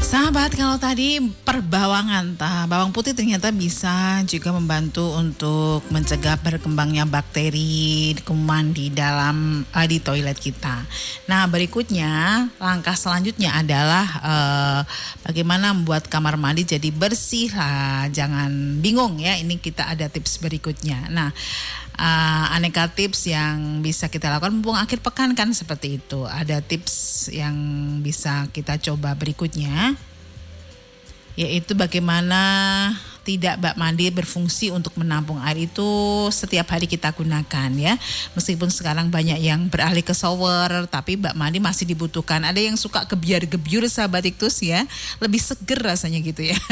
Sahabat, kalau tadi perbawangan, bawang putih ternyata bisa juga membantu untuk mencegah berkembangnya bakteri kuman di dalam di toilet kita. Nah, berikutnya langkah selanjutnya adalah bagaimana membuat kamar mandi jadi bersih lah. Jangan bingung ya, ini kita ada tips berikutnya. Nah, aneka tips yang bisa kita lakukan mumpung akhir pekan kan seperti itu. Ada tips yang bisa kita coba berikutnya, yaitu bagaimana tidak bak mandi berfungsi untuk menampung air itu setiap hari kita gunakan ya. Meskipun sekarang banyak yang beralih ke shower, tapi bak mandi masih dibutuhkan. Ada yang suka gebyar-gebyur sahabat Iktus ya, lebih seger rasanya gitu ya.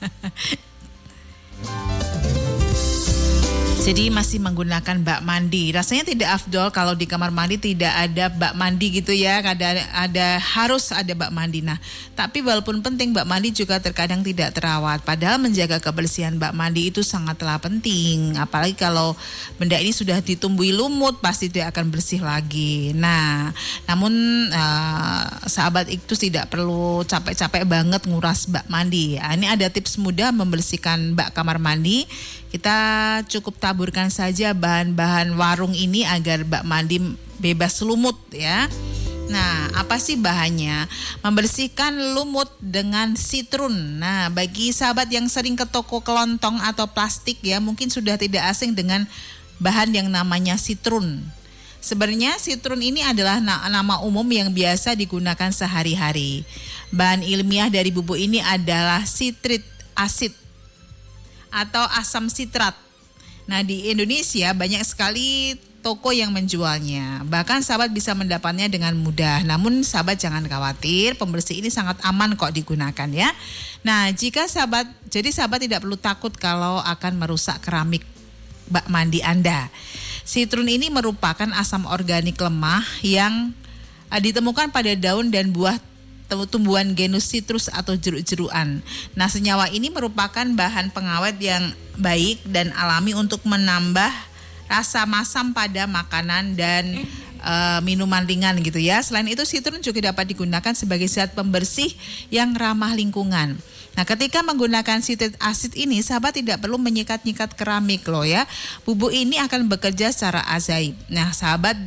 Jadi masih menggunakan bak mandi. Rasanya tidak afdol kalau di kamar mandi tidak ada bak mandi gitu ya. Harus ada bak mandi. Nah, tapi walaupun penting, bak mandi juga terkadang tidak terawat. Padahal menjaga kebersihan bak mandi itu sangatlah penting. Apalagi kalau benda ini sudah ditumbuhi lumut, pasti tidak akan bersih lagi. Nah, namun sahabat itu tidak perlu capek-capek banget nguras bak mandi. Ini ada tips mudah membersihkan bak kamar mandi. Kita cukup taburkan saja bahan-bahan warung ini agar bak mandi bebas lumut ya. Nah, apa sih bahannya? Membersihkan lumut dengan sitrun. Nah, bagi sahabat yang sering ke toko kelontong atau plastik ya, mungkin sudah tidak asing dengan bahan yang namanya sitrun. Sebenarnya sitrun ini adalah nama umum yang biasa digunakan sehari-hari. Bahan ilmiah dari bubuk ini adalah sitrik asid atau asam sitrat. Nah, di Indonesia banyak sekali toko yang menjualnya. Bahkan sahabat bisa mendapatnya dengan mudah. Namun sahabat jangan khawatir, pembersih ini sangat aman kok digunakan ya. Nah, jadi sahabat tidak perlu takut kalau akan merusak keramik bak mandi Anda. Sitrun ini merupakan asam organik lemah yang ditemukan pada daun dan buah tumbuhan genus sitrus atau jeruk-jeruan. Nah, senyawa ini merupakan bahan pengawet yang baik dan alami untuk menambah rasa masam pada makanan dan minuman ringan gitu ya. Selain itu, sitrun juga dapat digunakan sebagai zat pembersih yang ramah lingkungan. Nah, ketika menggunakan sitrik asid ini, sahabat tidak perlu menyikat-nyikat keramik loh ya. Bubuk ini akan bekerja secara ajaib. Nah, sahabat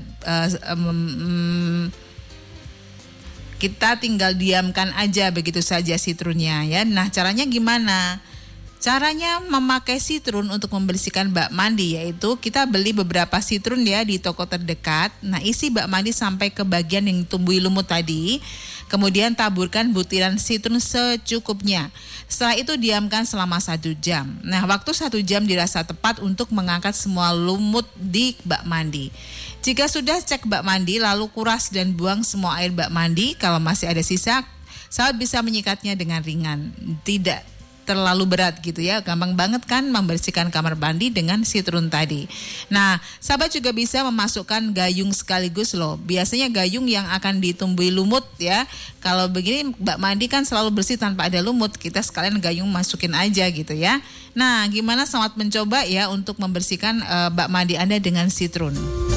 kita tinggal diamkan aja begitu saja sitrunnya ya. Nah, caranya gimana? Caranya memakai sitrun untuk membersihkan bak mandi, yaitu kita beli beberapa sitrun ya di toko terdekat. Nah, isi bak mandi sampai ke bagian yang tumbuhi lumut tadi. Kemudian taburkan butiran sitrun secukupnya. Setelah itu diamkan selama 1 jam. Nah, waktu 1 jam dirasa tepat untuk mengangkat semua lumut di bak mandi. Jika sudah cek bak mandi, lalu kuras dan buang semua air bak mandi. Kalau masih ada sisa, sahabat bisa menyikatnya dengan ringan. Tidak terlalu berat gitu ya. Gampang banget kan membersihkan kamar mandi dengan sitrun tadi. Nah, sahabat juga bisa memasukkan gayung sekaligus loh. Biasanya gayung yang akan ditumbuhi lumut ya. Kalau begini bak mandi kan selalu bersih tanpa ada lumut. Kita sekalian gayung masukin aja gitu ya. Nah, gimana selamat mencoba ya untuk membersihkan bak mandi Anda dengan sitrun.